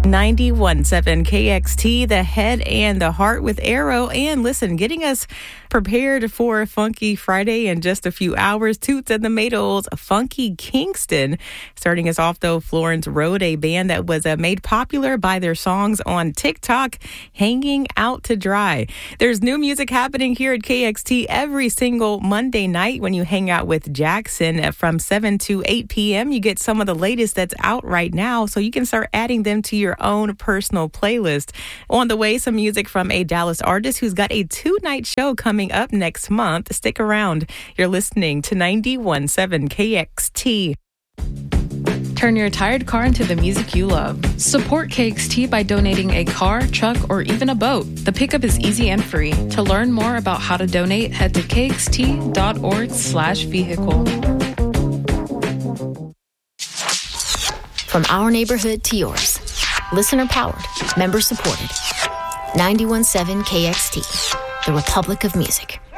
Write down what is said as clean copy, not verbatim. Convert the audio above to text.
91.7 KXT, the head and the heart with Arrow. And listen, getting us prepared for Funky Friday in just a few hours, Toots and the Maytals, Funky Kingston. Starting us off, though, Florence Road, a band that was made popular by their songs on TikTok, Hanging Out to Dry. There's new music happening here at KXT every single Monday night when you hang out with Jackson from 7 to 8 p.m. You get some of the latest that's out right now, so you can start adding them to your own personal playlist. On the way, some music from a Dallas artist who's got a 2-night show coming up next month. Stick around. You're listening to 91.7 KXT. Turn your tired car into the music you love. Support KXT by donating a car, truck, or even a boat. The pickup is easy and free. To learn more about how to donate, head to kxt.org/vehicle. From our neighborhood to yours. Listener powered, member supported. 91.7 KXT, the Republic of Music.